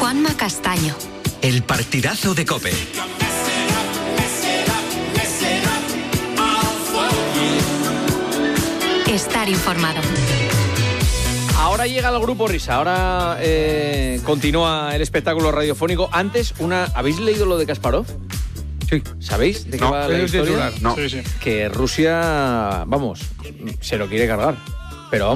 Juanma Castaño. El partidazo de COPE. Estar informado. Ahora llega el Grupo Risa, ahora continúa el espectáculo radiofónico. Antes, ¿habéis leído lo de Kasparov? Sí. ¿Sabéis de qué va la historia? No. Sí. Que Rusia, se lo quiere cargar. Pero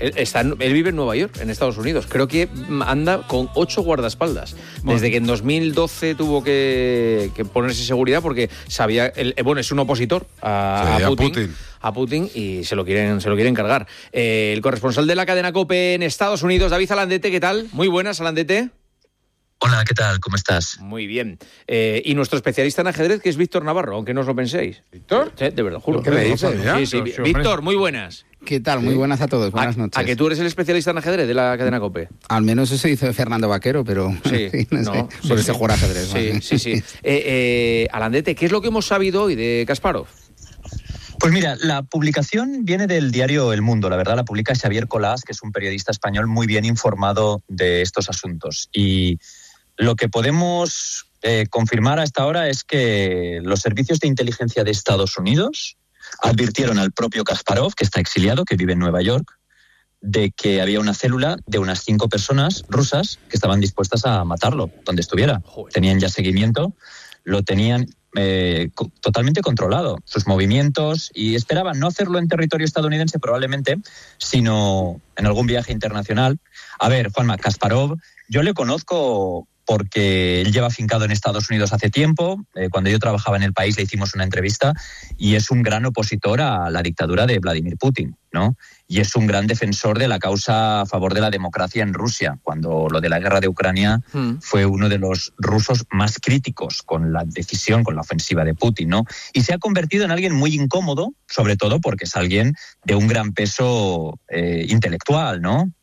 él vive en Nueva York, en Estados Unidos. Creo que anda con 8 guardaespaldas. Desde que en 2012 tuvo que ponerse seguridad porque sabía... es un opositor a Putin y se lo quieren cargar. El corresponsal de la cadena COPE en Estados Unidos, David Alandete, ¿qué tal? Muy buenas, Alandete. Hola, ¿qué tal? ¿Cómo estás? Muy bien. Y nuestro especialista en ajedrez, que es Víctor Navarro, aunque no os lo penséis. ¿Víctor? Sí, de verdad, juro. ¿Qué me dices? Sí. Víctor, muy buenas. ¿Qué tal? Muy buenas a todos, buenas noches. ¿A que tú eres el especialista en ajedrez de la cadena COPE? Al menos eso dice Fernando Vaquero, pero por eso juega ajedrez. Sí. Alandete, ¿qué es lo que hemos sabido hoy de Kasparov? Pues mira, la publicación viene del diario El Mundo, la verdad la publica Xavier Colás, que es un periodista español muy bien informado de estos asuntos. Y lo que podemos confirmar a esta hora es que los servicios de inteligencia de Estados Unidos advirtieron al propio Kasparov, que está exiliado, que vive en Nueva York, de que había una célula de unas 5 personas rusas que estaban dispuestas a matarlo donde estuviera. Tenían ya seguimiento, lo tenían totalmente controlado, sus movimientos, y esperaban no hacerlo en territorio estadounidense probablemente, sino en algún viaje internacional. A ver, Juanma, Kasparov, yo le conozco porque él lleva afincado en Estados Unidos hace tiempo. Cuando yo trabajaba en el país le hicimos una entrevista y es un gran opositor a la dictadura de Vladimir Putin, ¿no? Y es un gran defensor de la causa a favor de la democracia en Rusia. Cuando lo de la guerra de Ucrania fue uno de los rusos más críticos con la decisión, con la ofensiva de Putin, ¿no? Y se ha convertido en alguien muy incómodo, sobre todo porque es alguien de un gran peso intelectual, ¿no?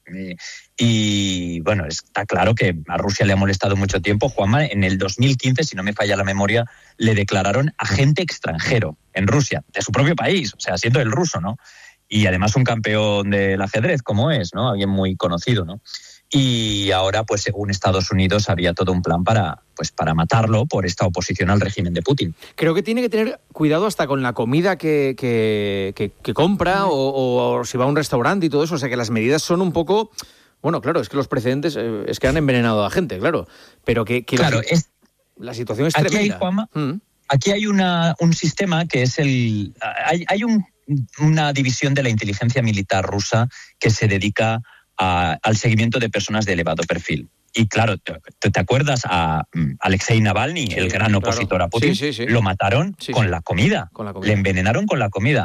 Y bueno, está claro que a Rusia le ha molestado mucho tiempo. Juanma, en el 2015, si no me falla la memoria, le declararon agente extranjero en Rusia, de su propio país, o sea, siendo el ruso, ¿no? Y además un campeón del ajedrez, como es, ¿no? Alguien muy conocido, ¿no? Y ahora, pues según Estados Unidos, había todo un plan para matarlo por esta oposición al régimen de Putin. Creo que tiene que tener cuidado hasta con la comida que compra o si va a un restaurante y todo eso. O sea, que las medidas son un poco... Bueno, claro, es que los precedentes es que han envenenado a gente, claro. Pero que claro, la situación es tremenda. Aquí hay un sistema que es hay una división de la inteligencia militar rusa que se dedica al seguimiento de personas de elevado perfil. Y claro, ¿te acuerdas a Alexei Navalny, el gran opositor a Putin? Sí. Lo mataron con la comida. Le envenenaron con la comida.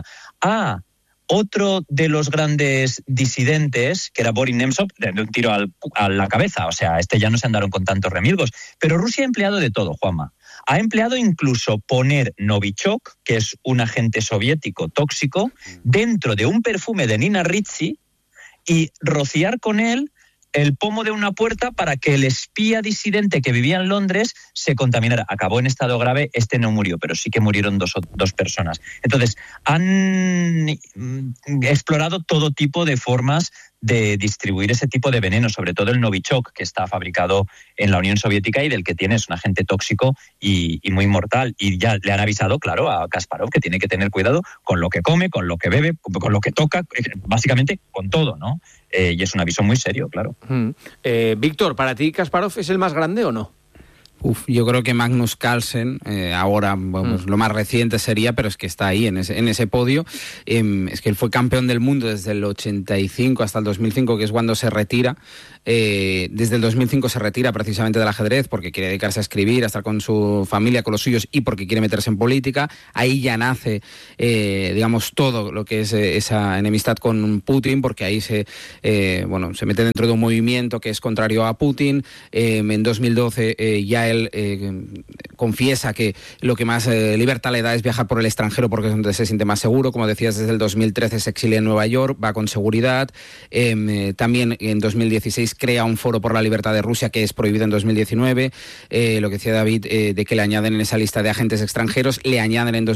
Otro de los grandes disidentes, que era Boris Nemtsov, de un tiro a la cabeza. O sea, ya no se andaron con tantos remilgos. Pero Rusia ha empleado de todo, Juanma. Ha empleado incluso poner Novichok, que es un agente soviético tóxico, dentro de un perfume de Nina Ricci y rociar con él el pomo de una puerta para que el espía disidente que vivía en Londres se contaminara. Acabó en estado grave, no murió, pero sí que murieron dos personas. Entonces, han explorado todo tipo de formas de distribuir ese tipo de veneno, sobre todo el Novichok, que está fabricado en la Unión Soviética y del que tienes un agente tóxico y muy mortal. Y ya le han avisado, claro, a Kasparov que tiene que tener cuidado con lo que come, con lo que bebe, con lo que toca, básicamente con todo, ¿no? Y es un aviso muy serio, claro. Víctor, ¿para ti Kasparov es el más grande o no? Yo creo que Magnus Carlsen, ahora lo más reciente sería, pero es que está ahí en ese podio. Es que él fue campeón del mundo desde el 85 hasta el 2005, que es cuando se retira. Desde el 2005 se retira precisamente del ajedrez porque quiere dedicarse a escribir, a estar con su familia, con los suyos y porque quiere meterse en política. Ahí ya nace, todo lo que es esa enemistad con Putin, porque ahí se mete dentro de un movimiento que es contrario a Putin. En 2012 ya él confiesa que lo que más libertad le da es viajar por el extranjero porque es donde se siente más seguro. Como decías, desde el 2013 se exilia en Nueva York, va con seguridad. También en 2016 crea un foro por la libertad de Rusia que es prohibido en 2019. Lo que decía David, de que le añaden en esa lista de agentes extranjeros, le añaden en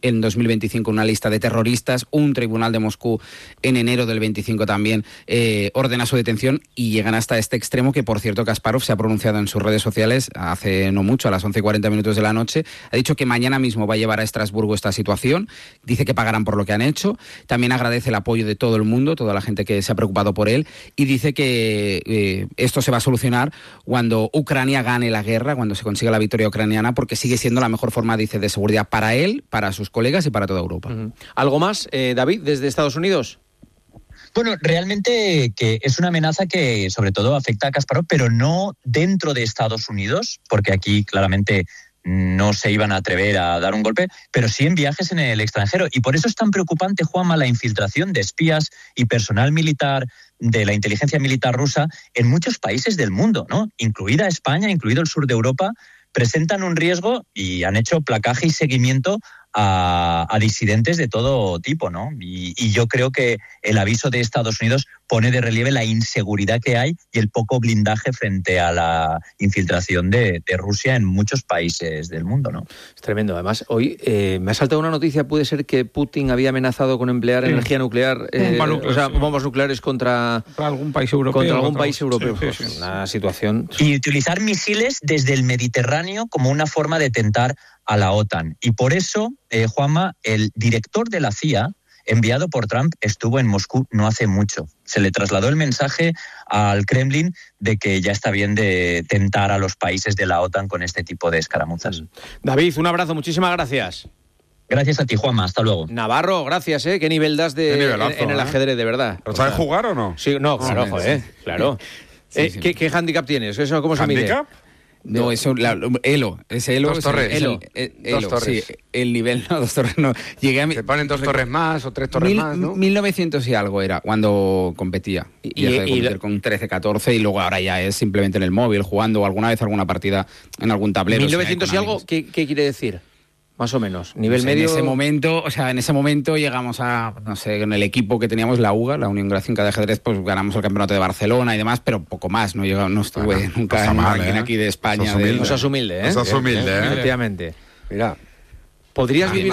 2025 una lista de terroristas. Un tribunal de Moscú en enero del 25 también ordena su detención y llegan hasta este extremo que, por cierto, Kasparov se ha pronunciado en sus redes sociales hace no mucho, a las 11:40 de la noche. Ha dicho que mañana mismo va a llevar a Estrasburgo esta situación. Dice que pagarán por lo que han hecho. También agradece el apoyo de todo el mundo, toda la gente que se ha preocupado por él, y dice que esto se va a solucionar cuando Ucrania gane la guerra, cuando se consiga la victoria ucraniana, porque sigue siendo la mejor forma, dice, de seguridad para él, para sus colegas y para toda Europa. ¿Algo más, David, desde Estados Unidos? Bueno, realmente que es una amenaza que sobre todo afecta a Kasparov, pero no dentro de Estados Unidos, porque aquí claramente no se iban a atrever a dar un golpe, pero sí en viajes en el extranjero. Y por eso es tan preocupante, Juanma, la infiltración de espías y personal militar de la inteligencia militar rusa en muchos países del mundo, ¿no? Incluida España, incluido el sur de Europa, presentan un riesgo y han hecho placaje y seguimiento a disidentes de todo tipo, ¿no? Y yo creo que el aviso de Estados Unidos pone de relieve la inseguridad que hay y el poco blindaje frente a la infiltración de Rusia en muchos países del mundo, ¿no? Es tremendo. Además, hoy me ha saltado una noticia, puede ser que Putin había amenazado con emplear energía nuclear, bombas nucleares contra algún país europeo. Sí. Una situación... Y utilizar misiles desde el Mediterráneo como una forma de tentar a la OTAN. Y por eso, Juanma, el director de la CIA, enviado por Trump, estuvo en Moscú no hace mucho. Se le trasladó el mensaje al Kremlin de que ya está bien de tentar a los países de la OTAN con este tipo de escaramuzas. David, un abrazo, muchísimas gracias. Gracias a ti, Juanma, hasta luego. Navarro, gracias, ¿eh? ¿Qué nivel das en el ajedrez, de verdad? ¿Lo sabes jugar o no? Sí, no, claro, joder, claro. Sí. ¿Qué hándicap tienes? ¿Eso cómo se mide? ¿Handicap? No, eso, Elo. Ese Elo. Dos torres. Elo, Dos torres. Sí, el nivel, no, 2 torres no. Llegué a Se ponen 2 torres más o 3 torres más, ¿no? 1900 y algo era cuando competía. Y dejé de competir con 13, 14 y luego ahora ya es simplemente en el móvil, jugando alguna vez alguna partida en algún tablero. 1900 y algo, ¿qué quiere decir? Más o menos, nivel medio. En ese momento llegamos a, no sé, en el equipo que teníamos, la UGA, la Unión Gráfica de Ajedrez, pues ganamos el campeonato de Barcelona y demás, pero poco más, no estuve nunca en un ranking aquí de España. No seas humilde, ¿eh? Efectivamente. Mira. ¿Podrías vivir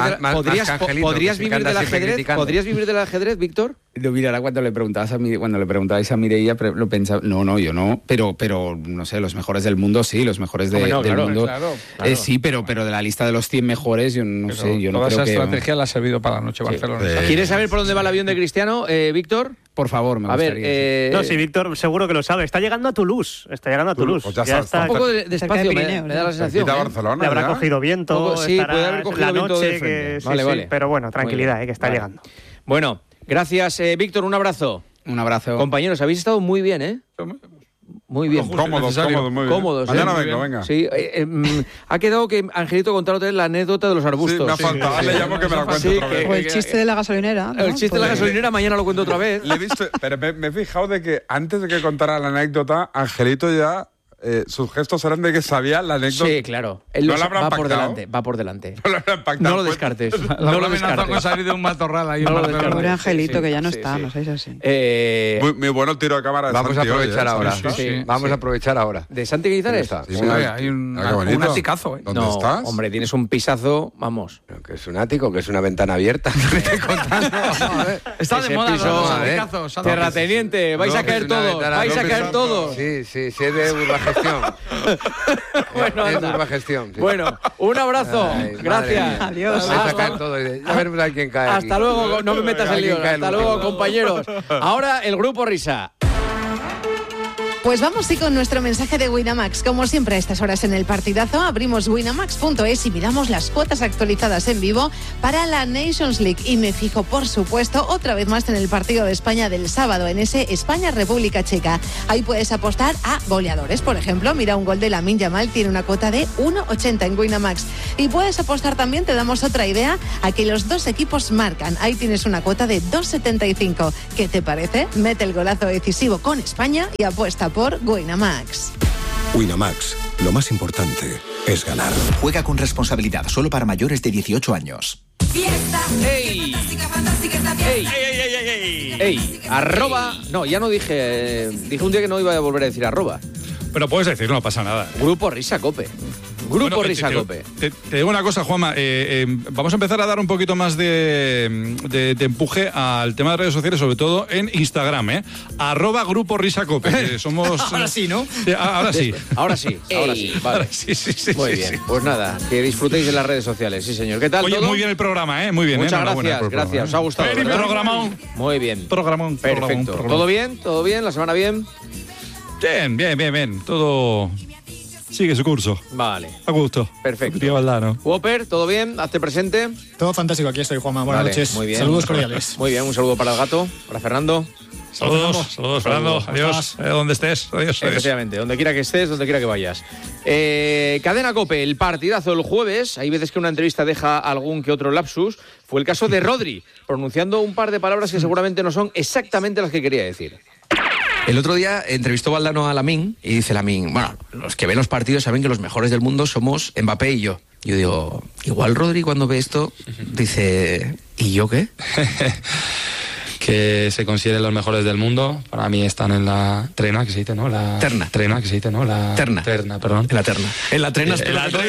del ajedrez, Víctor? No, mira, ahora cuando le preguntabais a Mireia, lo pensaba, no, yo no, pero no sé, los mejores del mundo sí, los mejores del mundo. Claro. Sí, pero de la lista de los 100 mejores, yo no sé, yo no creo que... Toda esa estrategia la ha servido para la noche Barcelona. ¿Quieres saber por dónde va el avión de Cristiano, Víctor? Por favor, me gustaría. No, sí, Víctor seguro que lo sabe. Está llegando a Toulouse. Pues ya está un poco despacio, me da la sensación. Barcelona, le habrá cogido viento. Sí, puede haber cogido viento de frente. Vale. Pero bueno, tranquilidad, que está llegando. Bueno, gracias, Víctor. Un abrazo. Un abrazo. Compañeros, habéis estado muy bien, ¿eh? Muy bien. Cómodos, muy bien. Cómodos, mañana venga. Sí, ha quedado que Angelito contara otra vez la anécdota de los arbustos. Sí, me ha faltado. Ahora le llamo que me la cuente otra vez. O el chiste de la gasolinera, ¿no? El chiste de la gasolinera mañana lo cuento otra vez. Le he visto, pero me he fijado de que antes de que contara la anécdota, Angelito ya... sus gestos eran de que sabía la anécdota. Sí, claro. ¿No la habrán va por delante. No lo habrán pactado. No lo descartes. No lo descartes. Con salir de un matorral ahí. Pobre Angelito, que ya no está, no seáis así. Muy bueno el tiro de cámara de Vamos Santi a aprovechar ahora. Vamos a aprovechar ahora. ¿De Santi Guizares? Hay un aticazo. ¿Dónde estás? Hombre, tienes un pisazo, vamos. Que es un ático, que es una ventana abierta. Está de moda los aticazos. Terrateniente, vais a caer todos. Sí, es de Urbagestión. Bueno, un abrazo. Gracias. Adiós. Ya veremos a quién cae. Hasta luego, no me metas en lío. Hasta luego, compañeros. Ahora el grupo Risa. Pues vamos sí con nuestro mensaje de Winamax. Como siempre a estas horas en el partidazo, abrimos winamax.es y miramos las cuotas actualizadas en vivo para la Nations League. Y me fijo, por supuesto, otra vez más en el partido de España del sábado, en ese España-República Checa. Ahí puedes apostar a goleadores, por ejemplo. Mira, un gol de Lamine Yamal tiene una cuota de 1,80 en Winamax. Y puedes apostar también, te damos otra idea, a que los dos equipos marcan. Ahí tienes una cuota de 2,75. ¿Qué te parece? Mete el golazo decisivo con España y apuesta por Winamax. Winamax, Lo más importante es ganar. Juega con responsabilidad, solo para mayores de 18 años. ¡Ey! ¡Ey! Arroba... No, ya no dije... Dije un día que no iba a volver a decir arroba. Pero puedes decir, no pasa nada. Grupo Risa Cope. Grupo Risa Cope. Te digo una cosa, Juanma. Vamos a empezar a dar un poquito más de empuje al tema de redes sociales, sobre todo en Instagram, @Grupo Risa Cope. Somos... Ahora sí, ¿no? Ahora sí. Ahora sí. Vale. Ahora sí. Muy bien. Pues nada, que disfrutéis de las redes sociales. Sí, señor. ¿Qué tal? Oye, todo? Muy bien el programa, Muy bien. Muchas gracias. ¿Os ha gustado? Programón. Muy bien. Programón. Perfecto. ¿Todo bien? ¿Todo bien? ¿La semana bien? Bien. Todo sigue su curso. Vale. A gusto. Perfecto. Tío Valdano. Whopper, ¿todo bien? Hazte presente. Todo fantástico, aquí estoy, Juanma. Buenas noches. Muy bien. Saludos cordiales. Muy bien, un saludo para el gato, para Fernando. Saludos, Fernando. Adiós. Donde estés. Adiós. Efectivamente, donde quiera que estés, donde quiera que vayas. Cadena COPE, el partidazo el jueves. Hay veces que una entrevista deja algún que otro lapsus. Fue el caso de Rodri, pronunciando un par de palabras que seguramente no son exactamente las que quería decir. El otro día entrevistó Valdano a Lamine y dice Lamine, bueno, los que ven los partidos saben que los mejores del mundo somos Mbappé y yo. Yo digo, igual Rodri cuando ve esto dice, ¿y yo qué? Que se consideren los mejores del mundo. Para mí están en la trena, que se dice, ¿no? La terna. Trena, que se dice, ¿no? La terna. Terna, perdón. En la terna. En la trena. En la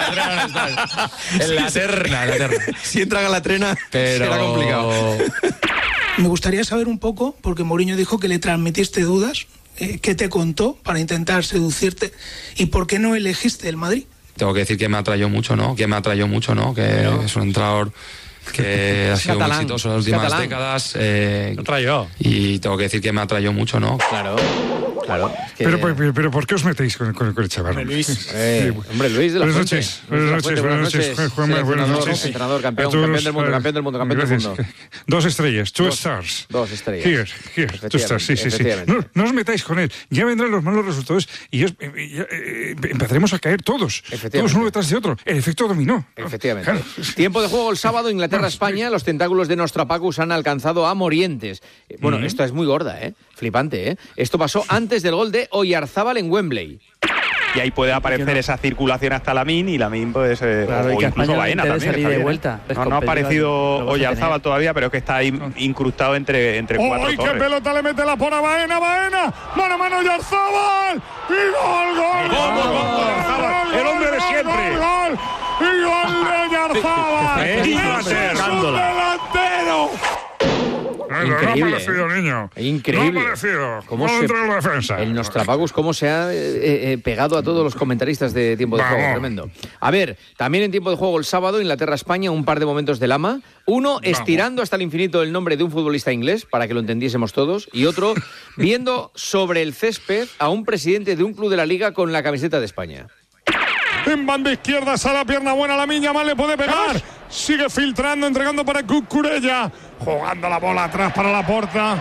terna. Si entran a la trena, pero... será complicado. Me gustaría saber un poco, porque Mourinho dijo que le transmitiste dudas, ¿qué te contó para intentar seducirte y por qué no elegiste el Madrid? Tengo que decir que me atrayó mucho, ¿no? Que es un entrenador que ha sido muy exitoso en las últimas décadas. Y tengo que decir que me atrayó mucho, ¿no? Claro. Es que... Pero ¿por qué os metéis con el chaval? Hombre, Luis de la Fuente. Buenas noches, Juanma. Buenas noches. Entrenador, campeón del mundo. 2 estrellas, 2 stars. 2 estrellas. Here, 2 stars, sí. No os metáis con él. Ya vendrán los malos resultados y empezaremos a caer todos uno detrás de otro. El efecto dominó. Efectivamente. Claro. Tiempo de juego el sábado, Inglaterra-España. Los tentáculos de Nostrapacus han alcanzado a Morientes. Bueno, esto es muy gorda, flipante, Esto pasó antes del gol de Oyarzábal en Wembley. Y ahí puede aparecer esa circulación hasta Lamine y Lamine pues claro, o incluso Baena también. Salir de vuelta. No ha aparecido Oyarzábal todavía, pero es que está ahí incrustado entre 4 ¡ay, qué pelota le mete la pona Baena! ¡Mano a mano Oyarzábal! ¡Y gol! ¡El hombre de siempre! ¡Gol! ¡Y gol de Oyarzábal! ¡Es un delantero! Increíble, no ha parecido, niño. Increíble. No ha parecido. ¿Cómo la defensa? El Nostrapacus, cómo se ha pegado a todos los comentaristas de tiempo de juego. Tremendo. A ver, también en tiempo de juego el sábado, Inglaterra-España, un par de momentos de Lama. Uno, estirando hasta el infinito el nombre de un futbolista inglés, para que lo entendiésemos todos. Y otro, viendo sobre el césped a un presidente de un club de la Liga con la camiseta de España. En banda izquierda, sale la pierna buena, Lamine Yamal le puede pegar. Sigue filtrando, entregando para Cucurella. Jugando la bola atrás para Laporta.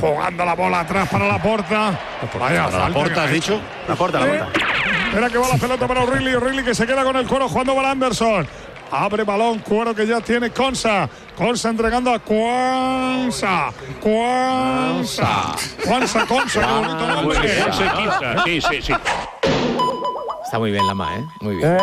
Vaya, para Laporta, ¿has dicho? Laporta. Espera que va la pelota para O'Reilly que se queda con el cuero jugando para Anderson. Abre balón, cuero que ya tiene Konsa entregando a Kwanza, qué bonito nombre. Sí. Está muy bien Lama, muy bien.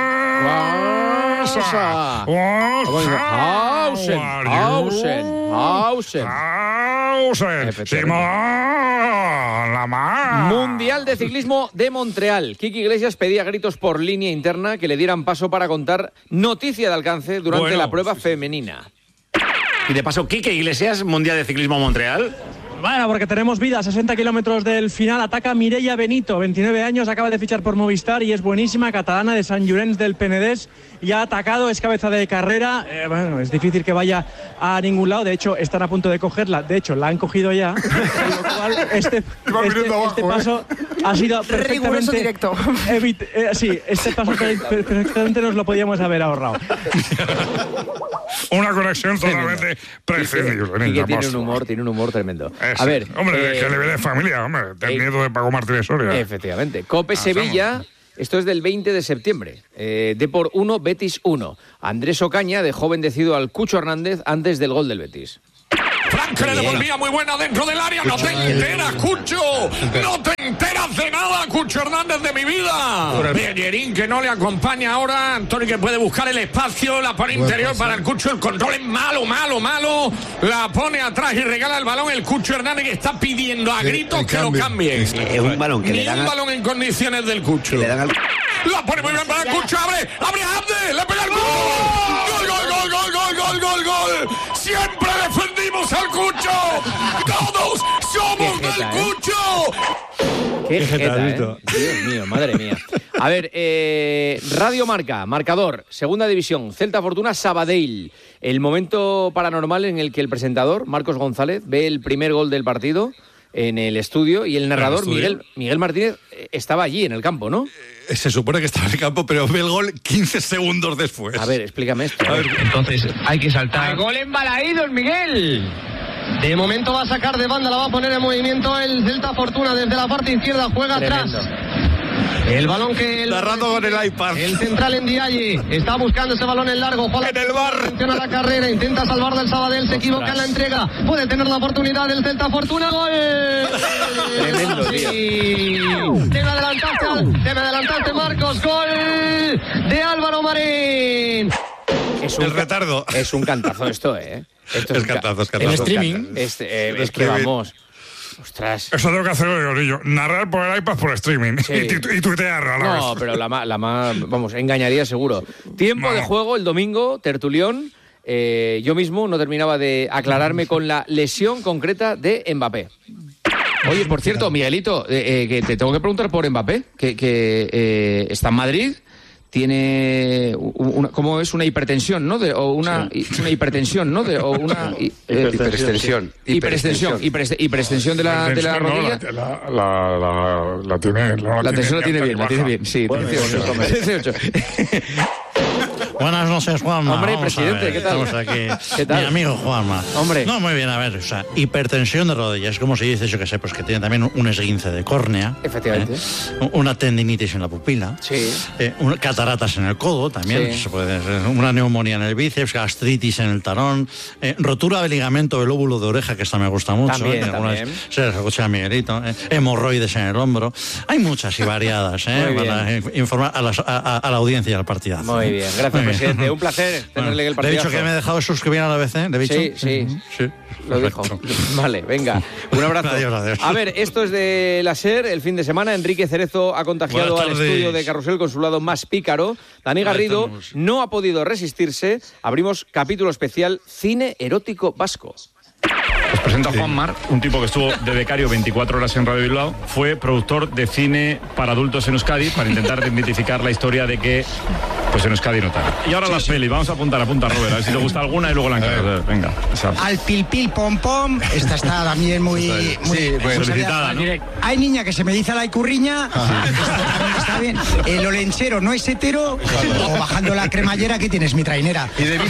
Mundial de Ciclismo de Montreal. Kiki Iglesias pedía gritos por línea interna que le dieran paso para contar noticia de alcance durante la prueba femenina. Y de paso, Kike Iglesias, Mundial de Ciclismo Montreal. Bueno, porque tenemos vida, 60 kilómetros del final, ataca Mireia Benito, 29 años, acaba de fichar por Movistar y es buenísima, catalana de Sant Llorenç del Penedès, y ha atacado, es cabeza de carrera, bueno, es difícil que vaya a ningún lado, de hecho están a punto de cogerla, de hecho la han cogido ya, con lo cual este paso ha sido perfectamente directo. Sí, este paso perfectamente nos lo podíamos haber ahorrado. Una conexión totalmente prescindible. Y que tiene un humor tremendo. A ver, hombre, que le viene de familia, hombre, ten miedo de Paco Martínez Soria. Efectivamente. Cope Sevilla, esto es del 20 de septiembre. Depor 1, Betis 1. Andrés Ocaña dejó bendecido al Cucho Hernández antes del gol del Betis. Galán que le devolvía muy buena dentro del área. No te enteras, Cucho. No te enteras de nada, Cucho Hernández de mi vida. Bellerín que no le acompaña ahora. Antonio que puede buscar el espacio. La pone interior para el Cucho. El control es malo. La pone atrás y regala el balón. El Cucho Hernández que está pidiendo a gritos que lo cambie. Es un balón que ni le dan un balón en condiciones del Cucho. La pone muy bien para el Cucho. Abre Abde. Le pega el gol. Gol. Siempre defendimos al Cucho. Todos somos del Cucho. Qué jeta, Dios mío, madre mía. A ver, Radio Marca, marcador, segunda división, Celta Fortuna, Sabadell. El momento paranormal en el que el presentador, Marcos González, ve el primer gol del partido en el estudio y el narrador, Miguel Martínez, estaba allí en el campo, ¿no? Se supone que estaba en el campo, pero ve el gol 15 segundos después. A ver, explícame esto. Entonces, hay que saltar. El gol embalaído, Miguel. De momento va a sacar de banda, la va a poner en movimiento el Celta Fortuna desde la parte izquierda, juega Tremendo. atrás. El balón que narrando con el iPad. El central en Ndiaye está buscando ese balón en largo. En el bar. Atención a la carrera, intenta salvar del Sabadell, se equivoca en la entrega. Puede tener la oportunidad del Celta Fortuna. ¡Gol! Tremendo, tío. Te me adelantaste, Marcos. Gol de Álvaro Marín. El retardo. Es un cantazo esto, Esto es cantazo. En streaming. Es que vamos. Ostras. Eso tengo que hacerlo yo. Narrar por el iPad por streaming. Sí. Y tuitear a la vez. No, pero la más, vamos, engañaría seguro. Tiempo de juego el domingo, tertulión. Yo mismo no terminaba de aclararme con la lesión concreta de Mbappé. Oye, por cierto, Miguelito, que te tengo que preguntar por Mbappé, que está en Madrid. Tiene ¿cómo es? Una hipertensión, ¿no? Una hipertensión, ¿no? Hiperextensión. Hiperextensión de la rodilla. La tiene. La tensión la tiene bien. Sí, 18. Buenas noches, Juanma. Hombre, presidente, ¿qué tal? Estamos aquí. ¿Qué tal? Mi amigo Juanma. Hombre. No, muy bien, a ver, o sea, hipertensión de rodillas, como se dice, yo que sé, pues que tiene también un esguince de córnea. Efectivamente. Una tendinitis en la pupila. Sí. Cataratas en el codo, también. Sí. Se puede, una neumonía en el bíceps, gastritis en el talón, rotura del ligamento del lóbulo de oreja, que esta me gusta mucho. También. Se escucha a Miguelito. Hemorroides en el hombro. Hay muchas y variadas, para informar a la audiencia y al partidazo. Muy bien, gracias, presidente. Un placer tenerle en el partidazo. Le he dicho que me he dejado suscribir a la ABC. ¿Le he dicho? Sí. Lo dijo. Vale, venga. Un abrazo. Adiós. A ver, esto es de la SER. El fin de semana, Enrique Cerezo ha contagiado al estudio de Carrusel con su lado más pícaro. Dani Garrido no ha podido resistirse. Abrimos capítulo especial Cine Erótico Vasco. Os presento a Juan Mar, un tipo que estuvo de becario 24 horas en Radio Bilbao. Fue productor de cine para adultos en Euskadi para intentar identificar la historia de que pues en Euskadi no tal. Y ahora las pelis, vamos a apuntar, Robert, a ver si te gusta alguna y luego la encargas. Venga. Al pil pil pom pom, esta está también muy solicitada, ¿no? Hay niña que se me dice la icurriña, está bien. El olenchero no es hetero, o bajando la cremallera que tienes mi trainera. Y de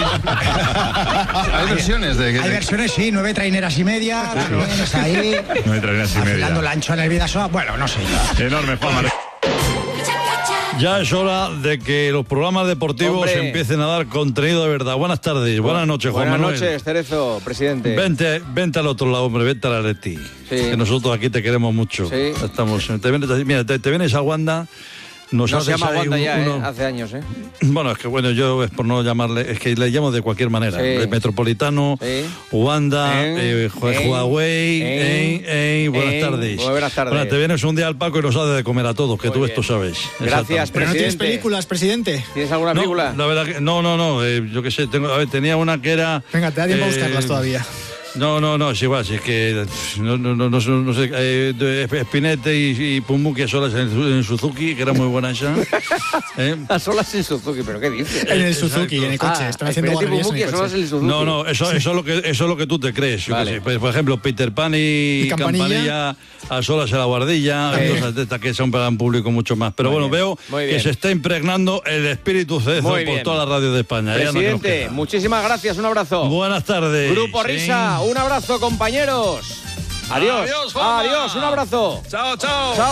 hay versiones Hay versiones, sí, 9 traineras y media, ahí. 9 traineras y media. Afilando la ancho en el Vidasoa, bueno, no sé. Enorme, Juan Mar. Ya es hora de que los programas deportivos empiecen a dar contenido de verdad. Buenas tardes, buenas noches, Juan Manuel. Buenas noches, Cerezo, presidente. Vente al otro lado, hombre, vente a la Leti. Sí. Que nosotros aquí te queremos mucho. Sí. Estamos, te vienes a Wanda. No se llama Wanda ya, hace años, Bueno, es que yo es por no llamarle, es que le llamo de cualquier manera. Sí. Metropolitano, Wanda, Huawei, buenas tardes. Buenas tardes. Bueno, te vienes un día al Paco y nos haces de comer a todos, que tú esto sabes. Gracias, Pero no tienes películas, presidente. ¿Tienes alguna película? La verdad que no, yo qué sé, tenía una que era... Venga, te da tiempo a buscarlas todavía. No, es igual, si es que no sé, Spinette y Pumuki a solas en Suzuki, que era muy buena esa. A solas en Suzuki, ¿pero qué dices? En el Suzuki, en el coche, están haciendo guarrillas en el coche. No, eso es lo que tú te crees. Vale. Pues, por ejemplo, Peter Pan y Campanilla a solas en la guardilla, cosas de estas que son para un público mucho más. Pero bueno, veo que se está impregnando el espíritu Cerezo por toda la radio de España. Presidente, muchísimas gracias, un abrazo. Buenas tardes. Grupo Risa. Un abrazo, compañeros. Adiós. Adiós, un abrazo. Chao.